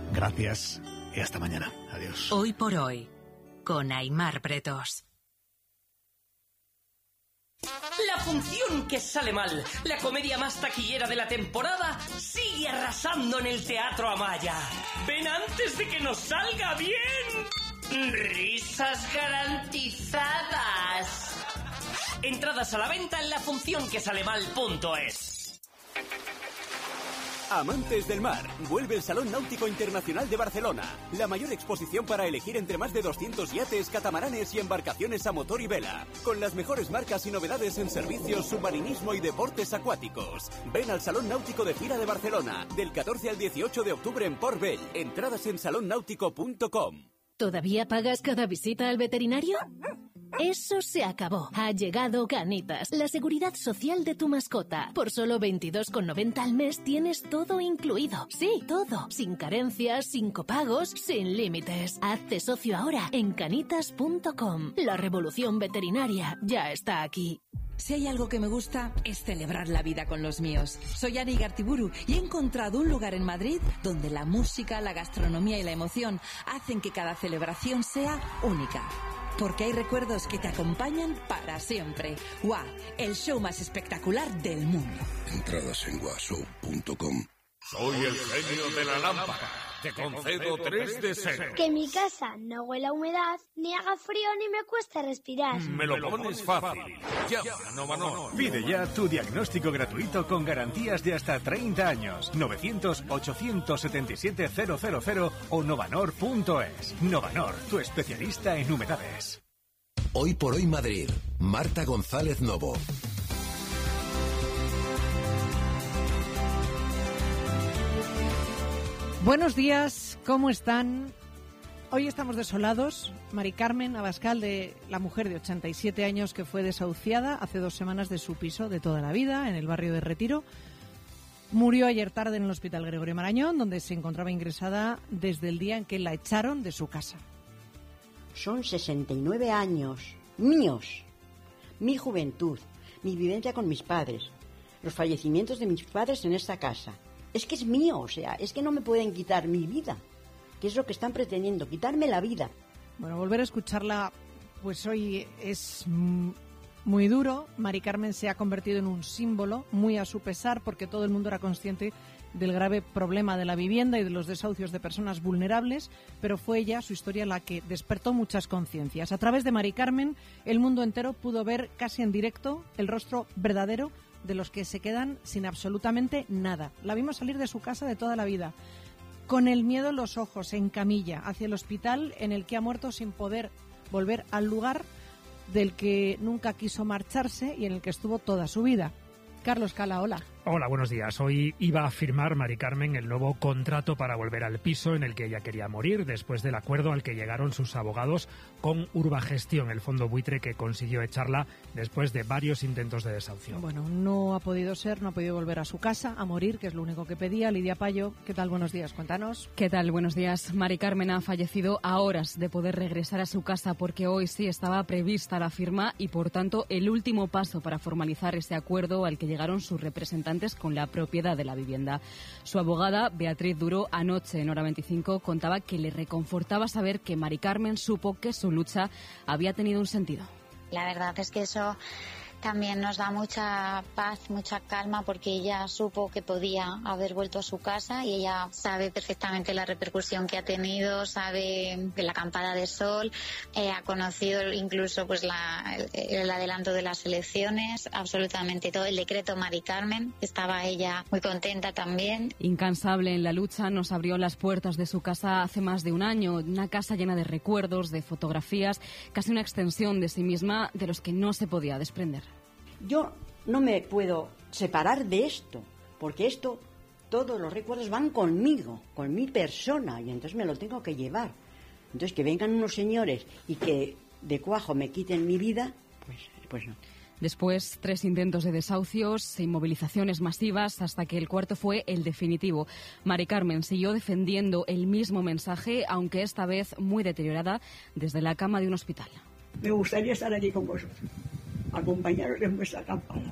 Gracias y hasta mañana. Adiós. Hoy por hoy, con Aimar Bretos. La función que sale mal, la comedia más taquillera de la temporada, sigue arrasando en el Teatro Amaya. ¡Ven antes de que nos salga bien! ¡Risas garantizadas! Entradas a la venta en lafuncionquesalemal.es. Amantes del mar, vuelve el Salón Náutico Internacional de Barcelona. La mayor exposición para elegir entre más de 200 yates, catamaranes y embarcaciones a motor y vela. Con las mejores marcas y novedades en servicios, submarinismo y deportes acuáticos. Ven al Salón Náutico de Gira de Barcelona, del 14 al 18 de octubre en Port Vell. Entradas en salonnáutico.com. ¿Todavía pagas cada visita al veterinario? Eso se acabó. Ha llegado Canitas, la seguridad social de tu mascota. Por solo 22,90 al mes tienes todo incluido. Sí, todo. Sin carencias, sin copagos, sin límites. Hazte socio ahora en canitas.com. La revolución veterinaria ya está aquí. Si hay algo que me gusta, es celebrar la vida con los míos. Soy Ani Gartiburu y he encontrado un lugar en Madrid donde la música, la gastronomía y la emoción hacen que cada celebración sea única. Porque hay recuerdos que te acompañan para siempre. WA, el show más espectacular del mundo. Entradas en washow.com. Soy el genio de la lámpara. Te concedo 3 deseos. Que mi casa no huela a humedad, ni haga frío, ni me cueste respirar. Me lo pones fácil. Llama a Novanor. Pide ya tu diagnóstico gratuito con garantías de hasta 30 años. 900-877-000 o novanor.es. Novanor, tu especialista en humedades. Hoy por hoy Madrid. Marta González Novo. Buenos días, ¿cómo están? Hoy estamos desolados. Mari Carmen Abascal, la mujer de 87 años que fue desahuciada hace 2 semanas de su piso de toda la vida en el barrio de Retiro, murió ayer tarde en el Hospital Gregorio Marañón, donde se encontraba ingresada desde el día en que la echaron de su casa. Son 69 años míos, mi juventud, mi vivencia con mis padres, los fallecimientos de mis padres en esta casa. Es que es mío, o sea, es que no me pueden quitar mi vida, que es lo que están pretendiendo, quitarme la vida. Bueno, volver a escucharla, pues hoy es muy duro. Mari Carmen se ha convertido en un símbolo, muy a su pesar, porque todo el mundo era consciente del grave problema de la vivienda y de los desahucios de personas vulnerables, pero fue ella, su historia, la que despertó muchas conciencias. A través de Mari Carmen, el mundo entero pudo ver casi en directo el rostro verdadero de los que se quedan sin absolutamente nada. La vimos salir de su casa de toda la vida, con el miedo en los ojos, en camilla, hacia el hospital en el que ha muerto sin poder volver al lugar del que nunca quiso marcharse y en el que estuvo toda su vida. Carlos Cala, hola. Hola, buenos días. Hoy iba a firmar Mari Carmen el nuevo contrato para volver al piso en el que ella quería morir, después del acuerdo al que llegaron sus abogados con Urbagestión, el fondo buitre que consiguió echarla después de varios intentos de desahucio. Bueno, no ha podido ser, no ha podido volver a su casa, a morir, que es lo único que pedía. Lidia Payo, ¿qué tal? Buenos días, cuéntanos. ¿Qué tal? Buenos días. Mari Carmen ha fallecido a horas de poder regresar a su casa porque hoy sí estaba prevista la firma y, por tanto, el último paso para formalizar ese acuerdo al que llegaron sus representantes con la propiedad de la vivienda. Su abogada, Beatriz Duro, anoche en Hora 25 contaba que le reconfortaba saber que Mari Carmen supo que su lucha había tenido un sentido. La verdad es que eso también nos da mucha paz, mucha calma, porque ella supo que podía haber vuelto a su casa y ella sabe perfectamente la repercusión que ha tenido, sabe de la acampada de sol, ha conocido incluso pues el adelanto de las elecciones, absolutamente todo, el decreto Mari Carmen, estaba ella muy contenta también. Incansable en la lucha, nos abrió las puertas de su casa hace más de un año, una casa llena de recuerdos, de fotografías, casi una extensión de sí misma de los que no se podía desprender. Yo no me puedo separar de esto, porque esto, todos los recuerdos van conmigo, con mi persona, y entonces me lo tengo que llevar. Entonces que vengan unos señores y que de cuajo me quiten mi vida, pues no. Después, 3 intentos de desahucios, inmovilizaciones masivas, hasta que el cuarto fue el definitivo. Mari Carmen siguió defendiendo el mismo mensaje, aunque esta vez muy deteriorada, desde la cama de un hospital. Me gustaría estar allí con vosotros, acompañaros en vuestra campaña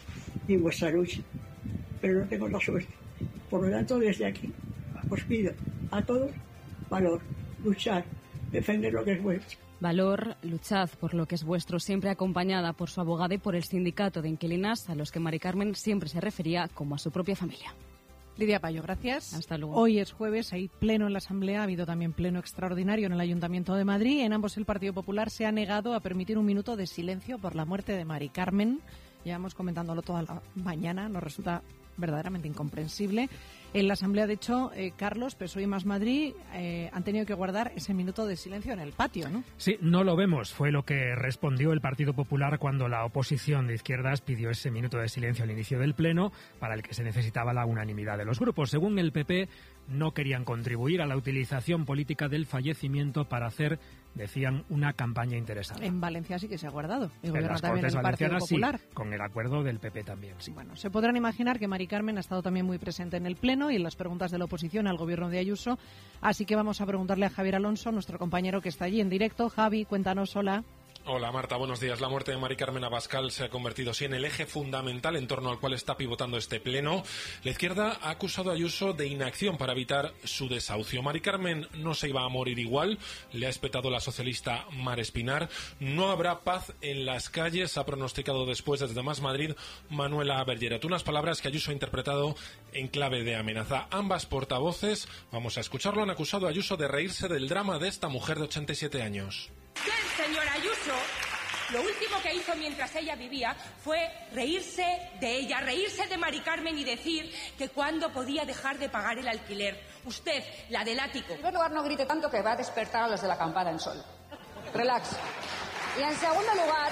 y en vuestra lucha, pero no tengo la suerte. Por lo tanto, desde aquí os pido A todos, valor, luchar, defender lo que es vuestro. Valor, luchad por lo que es vuestro, siempre acompañada por su abogada y por el sindicato de inquilinas, a los que Mari Carmen siempre se refería como a su propia familia. Lidia Payo, gracias. Hasta luego. Hoy es jueves, hay pleno en la Asamblea, ha habido también pleno extraordinario en el Ayuntamiento de Madrid. En ambos el Partido Popular se ha negado a permitir un minuto de silencio por la muerte de Mari Carmen. Llevamos comentándolo toda la mañana, nos resulta verdaderamente incomprensible. En la Asamblea, de hecho, Carlos, PSOE y Más Madrid han tenido que guardar ese minuto de silencio en el patio, ¿no? Sí, no lo vemos. Fue lo que respondió el Partido Popular cuando la oposición de izquierdas pidió ese minuto de silencio al inicio del Pleno, para el que se necesitaba la unanimidad de los grupos. Según el PP, no querían contribuir a la utilización política del fallecimiento para hacer, decían, una campaña interesada. En Valencia sí que se ha guardado. El en gobierno las también, Cortes el Partido Valencianas Popular. Sí, con el acuerdo del PP también, sí. Bueno, se podrán imaginar que Mari Carmen ha estado también muy presente en el Pleno y en las preguntas de la oposición al gobierno de Ayuso. Así que vamos a preguntarle a Javier Alonso, nuestro compañero que está allí en directo. Javi, cuéntanos, hola. Hola Marta, buenos días. La muerte de Mari Carmen Abascal se ha convertido así en el eje fundamental en torno al cual está pivotando este pleno. La izquierda ha acusado a Ayuso de inacción para evitar su desahucio. Mari Carmen no se iba a morir igual, le ha espetado la socialista Mar Espinar. No habrá paz en las calles, ha pronosticado después desde Más Madrid Manuela Bergeret. Unas palabras que Ayuso ha interpretado en clave de amenaza. Ambas portavoces, vamos a escucharlo, han acusado a Ayuso de reírse del drama de esta mujer de 87 años. Usted, señora Ayuso, lo último que hizo mientras ella vivía fue reírse de ella, reírse de Mari Carmen y decir que cuándo podía dejar de pagar el alquiler. Usted, la del ático. En primer lugar, no grite tanto que va a despertar a los de la campana en sol. Relax. Y en segundo lugar,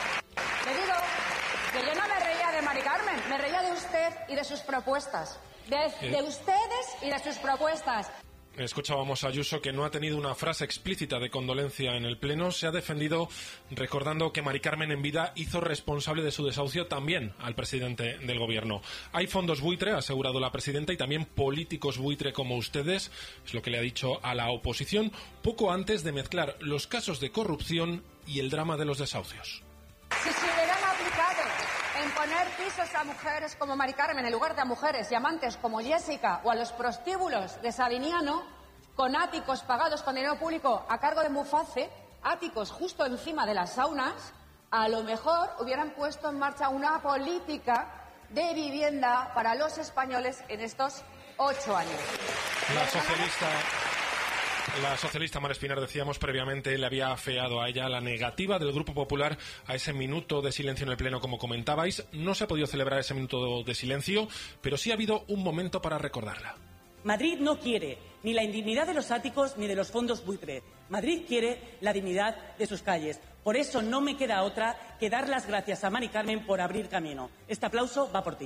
le digo que yo no me reía de Mari Carmen, me reía de usted y de sus propuestas. De ustedes y de sus propuestas. Escuchábamos a Ayuso, que no ha tenido una frase explícita de condolencia en el Pleno. Se ha defendido recordando que Mari Carmen en vida hizo responsable de su desahucio también al presidente del Gobierno. Hay fondos buitre, ha asegurado la presidenta, y también políticos buitre como ustedes, es lo que le ha dicho a la oposición, poco antes de mezclar los casos de corrupción y el drama de los desahucios. Si se hubieran aplicado en poner pisos a mujeres como Mari Carmen en lugar de a mujeres y amantes como Jessica o a los prostíbulos de Sabiniano, con áticos pagados con dinero público a cargo de Muface, áticos justo encima de las saunas, a lo mejor hubieran puesto en marcha una política de vivienda para los españoles en estos 8 años. La socialista Mar Espinar, decíamos previamente, le había afeado a ella la negativa del Grupo Popular a ese minuto de silencio en el Pleno, como comentabais. No se ha podido celebrar ese minuto de silencio, pero sí ha habido un momento para recordarla. Madrid no quiere ni la indignidad de los áticos ni de los fondos buitre. Madrid quiere la dignidad de sus calles. Por eso no me queda otra que dar las gracias a Mari Carmen por abrir camino. Este aplauso va por ti.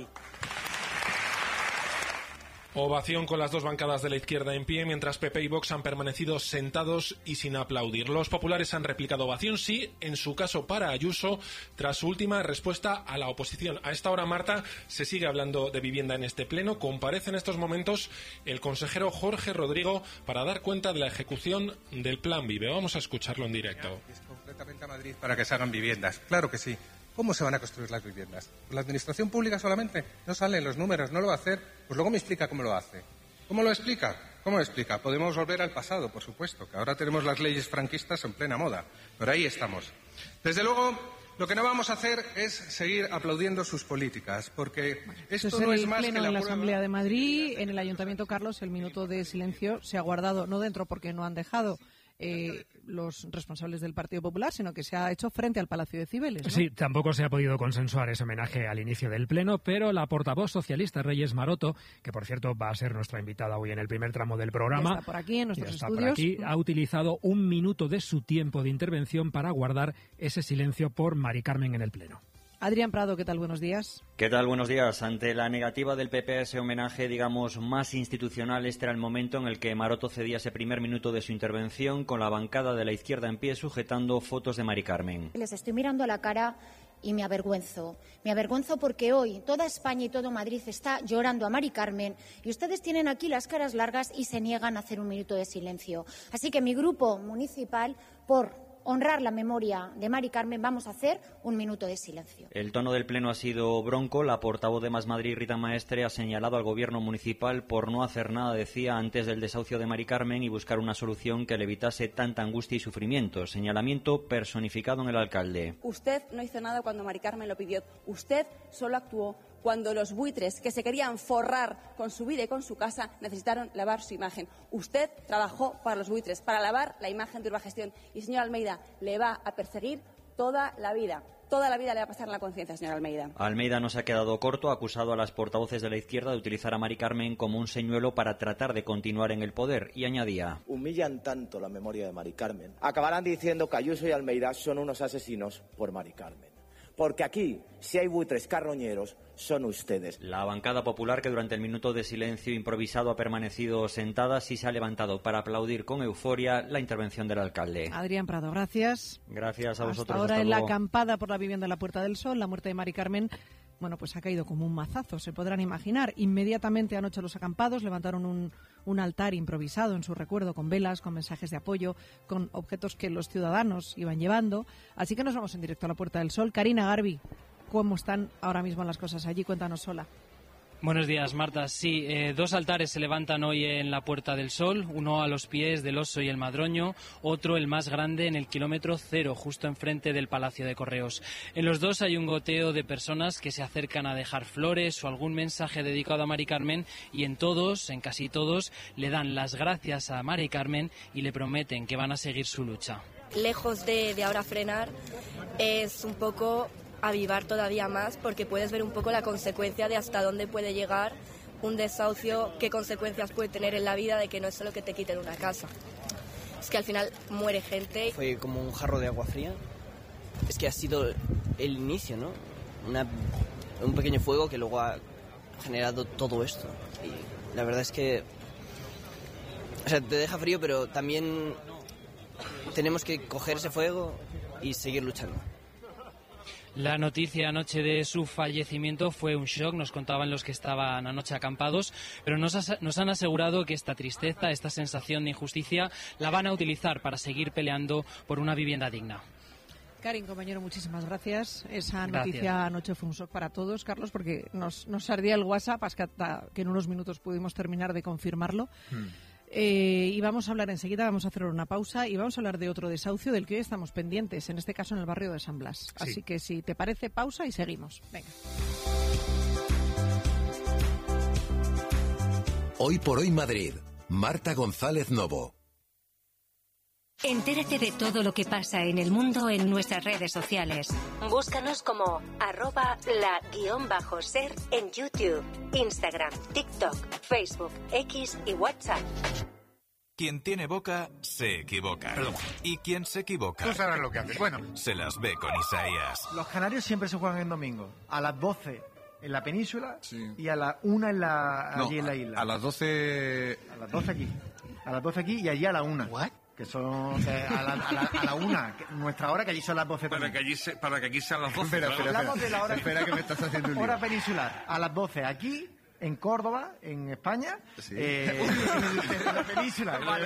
Ovación con las dos bancadas de la izquierda en pie, mientras PP y Vox han permanecido sentados y sin aplaudir. Los populares han replicado ovación, sí, en su caso para Ayuso, tras su última respuesta a la oposición. A esta hora, Marta, se sigue hablando de vivienda en este pleno. Comparece en estos momentos el consejero Jorge Rodrigo para dar cuenta de la ejecución del Plan Vive. Vamos a escucharlo en directo. Es concretamente a Madrid para que se hagan viviendas. Claro que sí. ¿Cómo se van a construir las viviendas? ¿Por la administración pública solamente? No salen los números, no lo va a hacer. Pues luego me explica cómo lo hace. ¿Cómo lo explica? ¿Cómo lo explica? Podemos volver al pasado, por supuesto, que ahora tenemos las leyes franquistas en plena moda. Pero ahí estamos. Desde luego, lo que no vamos a hacer es seguir aplaudiendo sus políticas, porque esto no es más que la en la Asamblea de Madrid, en el Ayuntamiento, Carlos, el minuto de silencio se ha guardado, no dentro porque no han dejado los responsables del Partido Popular, sino que se ha hecho frente al Palacio de Cibeles, ¿no? Sí, tampoco se ha podido consensuar ese homenaje al inicio del Pleno, pero la portavoz socialista Reyes Maroto, que por cierto va a ser nuestra invitada hoy en el primer tramo del programa, está por aquí en nuestros estudios. Por aquí, ha utilizado un minuto de su tiempo de intervención para guardar ese silencio por Mari Carmen en el Pleno. Adrián Prado, ¿qué tal? Buenos días. ¿Qué tal? Buenos días. Ante la negativa del PP a ese homenaje, digamos, más institucional, este era el momento en el que Maroto cedía ese primer minuto de su intervención con la bancada de la izquierda en pie sujetando fotos de Mari Carmen. Les estoy mirando a la cara y me avergüenzo. Me avergüenzo porque hoy toda España y todo Madrid está llorando a Mari Carmen y ustedes tienen aquí las caras largas y se niegan a hacer un minuto de silencio. Así que mi grupo municipal, por honrar la memoria de Mari Carmen, vamos a hacer un minuto de silencio. El tono del pleno ha sido bronco. La portavoz de Más Madrid, Rita Maestre, ha señalado al gobierno municipal por no hacer nada, decía, antes del desahucio de Mari Carmen y buscar una solución que le evitase tanta angustia y sufrimiento. Señalamiento personificado en el alcalde. Usted no hizo nada cuando Mari Carmen lo pidió. Usted solo actuó cuando los buitres que se querían forrar con su vida y con su casa necesitaron lavar su imagen. Usted trabajó para los buitres, para lavar la imagen de Urbagestión. Y, señor Almeida, le va a perseguir toda la vida. Toda la vida le va a pasar en la conciencia, señor Almeida. Almeida no se ha quedado corto, ha acusado a las portavoces de la izquierda de utilizar a Mari Carmen como un señuelo para tratar de continuar en el poder, y añadía: humillan tanto la memoria de Mari Carmen, acabarán diciendo que Ayuso y Almeida son unos asesinos por Mari Carmen. Porque aquí, si hay buitres carroñeros, son ustedes. La bancada popular, que durante el minuto de silencio improvisado ha permanecido sentada, sí se ha levantado para aplaudir con euforia la intervención del alcalde. Adrián Prado, gracias. Gracias a vosotros. Hasta ahora en la acampada por la vivienda de la Puerta del Sol, la muerte de Mari Carmen, bueno, pues ha caído como un mazazo, se podrán imaginar. Inmediatamente anoche los acampados levantaron un altar improvisado en su recuerdo, con velas, con mensajes de apoyo, con objetos que los ciudadanos iban llevando. Así que nos vamos en directo a la Puerta del Sol. Karina Garbi, ¿cómo están ahora mismo las cosas allí? Cuéntanos sola. Buenos días, Marta. Sí, 2 altares se levantan hoy en la Puerta del Sol, uno a los pies del Oso y el Madroño, otro, el más grande, en el kilómetro 0, justo enfrente del Palacio de Correos. En los dos hay un goteo de personas que se acercan a dejar flores o algún mensaje dedicado a Mari Carmen, y en casi todos, le dan las gracias a Mari Carmen y le prometen que van a seguir su lucha. Lejos de ahora frenar, es un poco avivar todavía más, porque puedes ver un poco la consecuencia de hasta dónde puede llegar un desahucio, qué consecuencias puede tener en la vida, de que no es solo que te quiten una casa, es que al final muere gente. Fue como un jarro de agua fría. Es que ha sido el inicio, ¿no? Un pequeño fuego que luego ha generado todo esto. Y la verdad es que, o sea, te deja frío, pero también tenemos que coger ese fuego y seguir luchando. La noticia anoche de su fallecimiento fue un shock, nos contaban los que estaban anoche acampados, pero nos han asegurado que esta tristeza, esta sensación de injusticia, la van a utilizar para seguir peleando por una vivienda digna. Karin, compañero, muchísimas gracias. Esa noticia anoche fue un shock para todos, Carlos, porque nos ardía el WhatsApp hasta que en unos minutos pudimos terminar de confirmarlo. Y vamos a hablar enseguida, vamos a hacer una pausa y vamos a hablar de otro desahucio del que hoy estamos pendientes, en este caso en el barrio de San Blas. Sí. Así que si te parece, pausa y seguimos. Venga. Hoy por hoy Madrid. Marta González Novo. Entérate de todo lo que pasa en el mundo en nuestras redes sociales. Búscanos como @la_ser en YouTube, Instagram, TikTok, Facebook, X y WhatsApp. Quien tiene boca, se equivoca. Perdón. Y quien se equivoca... Tú sabrás lo que haces. Bueno. Se las ve con Isaías. Los canarios siempre se juegan en domingo. A las 12 en la península, sí, y a la 1 allí en la isla. A las 12... A las 12 aquí. A las 12 aquí y allí a la 1. ¿What? Que son a la 1, nuestra hora, que allí son las 12 para que aquí sean las 12. Hablamos de la hora. Espera que me estás haciendo un lío. Hora peninsular, a las 12 aquí, en Córdoba, en España, sí. En la península. Vale.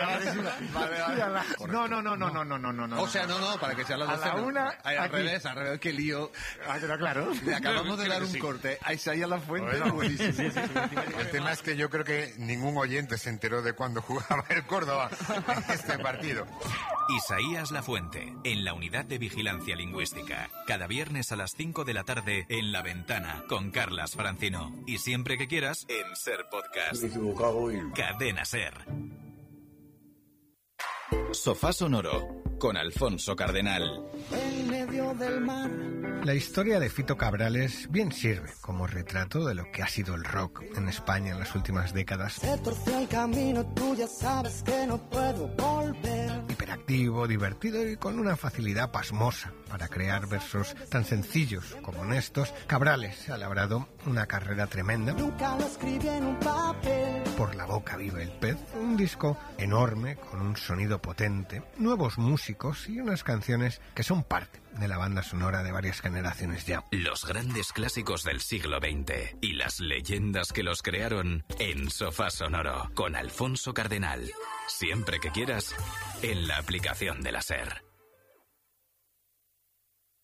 No. O sea, no, para que sean las 12. A la 1, al revés, qué lío. Pero claro. Le acabamos de dar un corte a Isaías La Fuente. Buenísimo. Sí. El tema es que yo creo que ningún oyente se enteró de cuándo jugaba el Córdoba en este partido. Isaías La Fuente, en la Unidad de Vigilancia Lingüística. Cada viernes a las 5 de la tarde en La Ventana, con Carlas Francino. Y siempre que quieras, en Ser Podcast. Me he equivocado hoy. Cadena Ser. Sofá Sonoro, con Alfonso Cardenal. En medio del mar. La historia de Fito Cabrales bien sirve como retrato de lo que ha sido el rock en España en las últimas décadas. Se torció el camino, tú ya sabes que no puedo volver. Hiperactivo, divertido y con una facilidad pasmosa para crear versos tan sencillos como honestos, Cabrales ha labrado una carrera tremenda. Nunca lo escribí en un papel. Por la boca vive el pez, un disco enorme con un sonido potente, nuevos músicos y unas canciones que son parte de la banda sonora de varias generaciones ya. Los grandes clásicos del siglo XX y las leyendas que los crearon en Sofá Sonoro, con Alfonso Cardenal. Siempre que quieras, en la aplicación de la SER.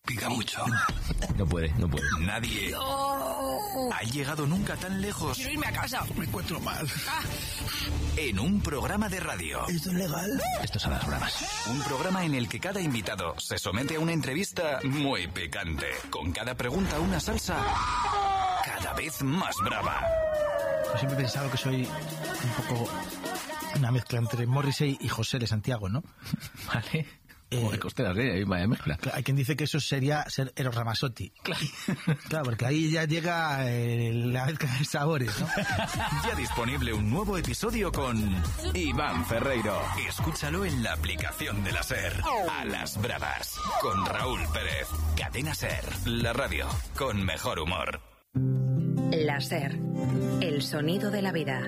Pica mucho. No puede. Nadie ha llegado nunca tan lejos. Quiero irme a casa. Me encuentro mal. En un programa de radio. ¿Esto es legal? Esto es a las bravas. Un programa en el que cada invitado se somete a una entrevista muy picante. Con cada pregunta una salsa cada vez más brava. Yo siempre he pensado que soy un poco una mezcla entre Morrissey y José de Santiago, ¿no? Vale. Costeras, vaya mezcla. Hay quien dice que eso sería ser Eros Ramazzotti. Claro, porque ahí ya llega la mezcla de sabores, ¿no? Ya disponible un nuevo episodio con Iván Ferreiro. Escúchalo en la aplicación de la SER. A las bravas. Con Raúl Pérez. Cadena SER. La radio con mejor humor. La SER. El sonido de la vida.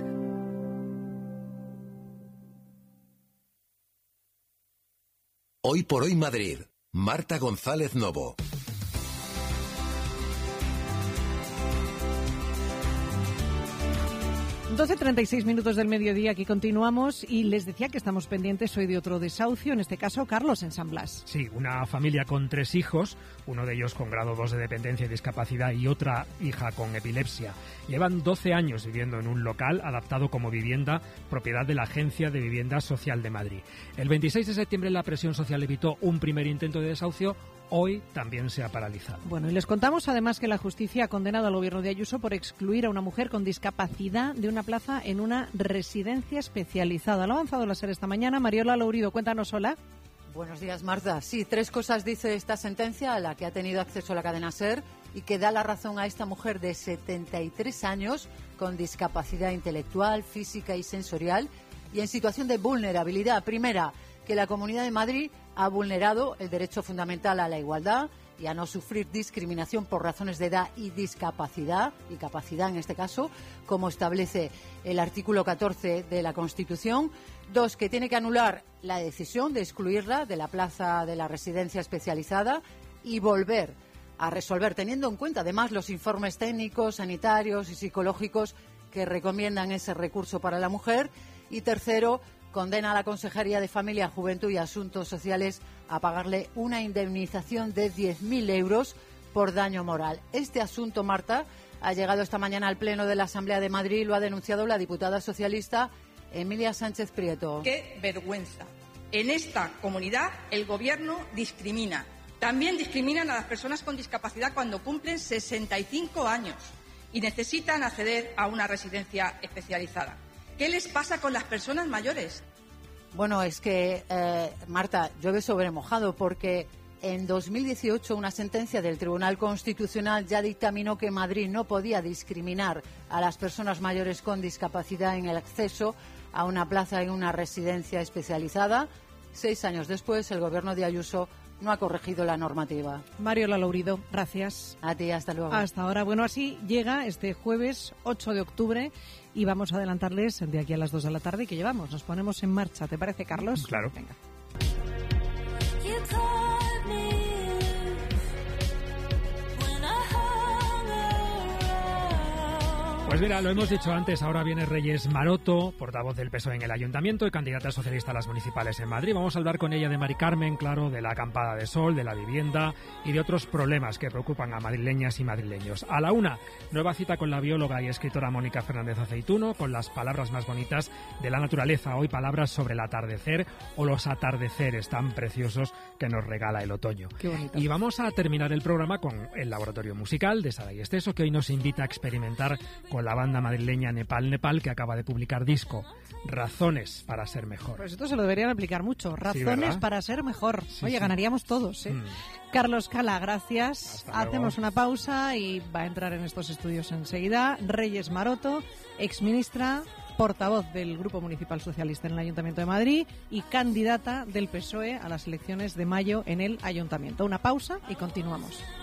Hoy por hoy Madrid. Marta González Novo. 12:36 del mediodía, aquí continuamos y les decía que estamos pendientes hoy de otro desahucio, en este caso Carlos en San Blas. Sí, una familia con 3 hijos, uno de ellos con grado 2 de dependencia y discapacidad y otra hija con epilepsia. Llevan 12 años viviendo en un local adaptado como vivienda, propiedad de la Agencia de Vivienda Social de Madrid. El 26 de septiembre la presión social evitó un primer intento de desahucio. Hoy también se ha paralizado. Bueno, y les contamos además que la justicia ha condenado al gobierno de Ayuso por excluir a una mujer con discapacidad de una plaza en una residencia especializada. Lo ha avanzado la SER esta mañana. Mariola Lourido, cuéntanos, hola. Buenos días, Marta. Sí, 3 cosas dice esta sentencia a la que ha tenido acceso la cadena SER y que da la razón a esta mujer de 73 años con discapacidad intelectual, física y sensorial y en situación de vulnerabilidad. Primera, que la Comunidad de Madrid ha vulnerado el derecho fundamental a la igualdad y a no sufrir discriminación por razones de edad y discapacidad, y capacidad en este caso, como establece el artículo 14 de la Constitución. 2, que tiene que anular la decisión de excluirla de la plaza de la residencia especializada y volver a resolver, teniendo en cuenta además los informes técnicos, sanitarios y psicológicos que recomiendan ese recurso para la mujer. Y 3, condena a la Consejería de Familia, Juventud y Asuntos Sociales a pagarle una indemnización de 10.000 euros por daño moral. Este asunto, Marta, ha llegado esta mañana al Pleno de la Asamblea de Madrid y lo ha denunciado la diputada socialista Emilia Sánchez Prieto. ¡Qué vergüenza! En esta comunidad el Gobierno discrimina. También discriminan a las personas con discapacidad cuando cumplen 65 años y necesitan acceder a una residencia especializada. ¿Qué les pasa con las personas mayores? Bueno, es que, Marta, llueve sobre mojado porque en 2018 una sentencia del Tribunal Constitucional ya dictaminó que Madrid no podía discriminar a las personas mayores con discapacidad en el acceso a una plaza en una residencia especializada. 6 años después, el Gobierno de Ayuso no ha corregido la normativa. Mariola Lourido, gracias. A ti, hasta luego. Hasta ahora. Bueno, así llega este jueves 8 de octubre y vamos a adelantarles de aquí a las 2 de la tarde que llevamos. Nos ponemos en marcha. ¿Te parece, Carlos? Claro. Venga. Pues mira, lo hemos dicho antes, ahora viene Reyes Maroto, portavoz del PSOE en el Ayuntamiento y candidata socialista a las municipales en Madrid. Vamos a hablar con ella de Mari Carmen, claro, de la acampada de sol, de la vivienda y de otros problemas que preocupan a madrileñas y madrileños. A la 1, nueva cita con la bióloga y escritora Mónica Fernández Aceituno, con las palabras más bonitas de la naturaleza. Hoy palabras sobre el atardecer o los atardeceres tan preciosos que nos regala el otoño. Qué bonito. Y vamos a terminar el programa con el laboratorio musical de Saray Esteso, que hoy nos invita a experimentar con la banda madrileña Nepal, que acaba de publicar disco Razones para ser mejor. Pues esto se lo deberían aplicar mucho. Razones para ser mejor. Sí, Oye, sí. Ganaríamos todos, ¿eh? Carlos Cala, gracias. Hasta luego. Hacemos una pausa y va a entrar en estos estudios enseguida Reyes Maroto, exministra, portavoz del Grupo Municipal Socialista en el Ayuntamiento de Madrid y candidata del PSOE a las elecciones de mayo en el Ayuntamiento. Una pausa y continuamos.